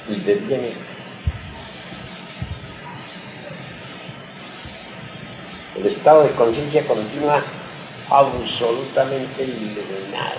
y deviene el estado de conciencia continua absolutamente iluminada.